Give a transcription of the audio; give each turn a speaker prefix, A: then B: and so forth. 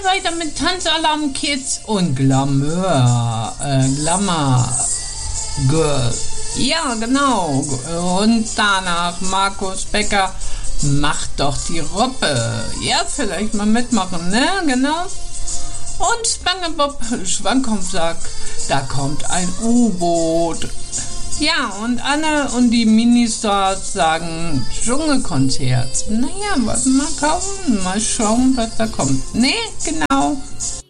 A: weiter mit Tanzalarm Kids und Glamour Girl. Ja, genau. Und danach Markus Becker, macht doch die Ruppe. Ja, vielleicht mal mitmachen, ne? Genau. Und SpongeBob Schwammkopf sagt, da kommt ein U-Boot. Ja, und Anne und die Ministars sagen Dschungelkonzert. Naja, mal schauen, was da kommt. Ne, genau.